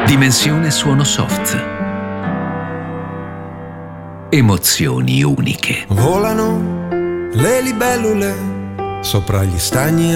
Dimensione suono soft. Emozioni uniche. Volano le libellule sopra gli stagni